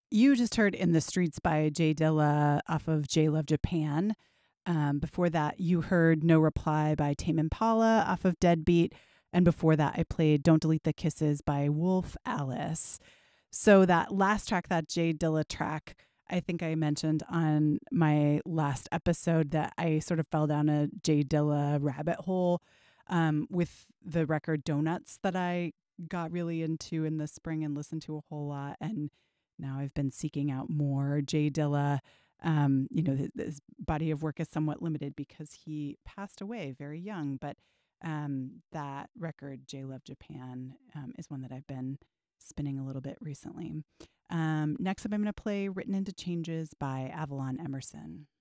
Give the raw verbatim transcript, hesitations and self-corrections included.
You just heard In the Streets by Jay Dilla off of J Love Japan. Um, before that, you heard No Reply by Tame Impala off of Deadbeat. And before that, I played Don't Delete the Kisses by Wolf Alice. So that last track, that Jay Dilla track, I think I mentioned on my last episode that I sort of fell down a Jay Dilla rabbit hole um, with the record Donuts that I got really into in the spring and listened to a whole lot. And now I've been seeking out more Jay Dilla. Um, you know, his, his body of work is somewhat limited because he passed away very young, but um, that record, J Love Japan, um, is one that I've been spinning a little bit recently. Um, next up, I'm going to play Written into Changes by Avalon Emerson.